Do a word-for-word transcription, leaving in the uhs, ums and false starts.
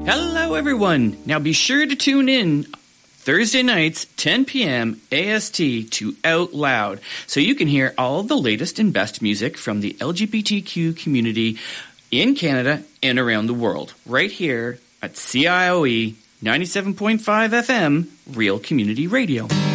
Hello, everyone. Now be sure to tune in Thursday nights, ten p.m. A S T to Out Loud, so you can hear all the latest and best music from the L G B T Q community in Canada and around the world, right here at C I O E ninety-seven point five F M, Real Community Radio.